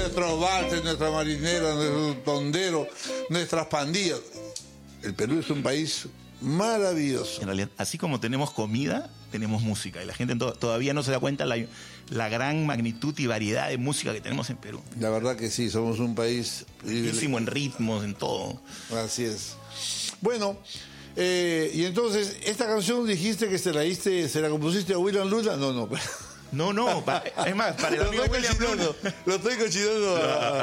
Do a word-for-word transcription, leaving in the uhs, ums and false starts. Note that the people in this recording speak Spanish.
nuestros valses, nuestra marinera, nuestro tondero, nuestras pandillas. El Perú es un país maravilloso. En realidad, así como tenemos comida, tenemos música. Y la gente to- todavía no se da cuenta la, la gran magnitud y variedad de música que tenemos en Perú. La verdad que sí, somos un país... Riquísimo en ritmos, en todo. Así es. Bueno, eh, y entonces, esta canción dijiste que se la diste, se la compusiste a William Luna. No, no. No, no, pa- es más, para el Lo amigo estoy William cochinando, Luna. lo estoy cochinando a,